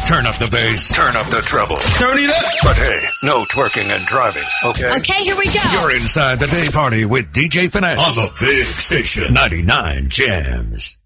Turn up the bass. Turn up the treble. Turn it up. But hey, no twerking and driving, okay? Okay, here we go. You're inside the day party with DJ Finesse on the big station, 99 Jams.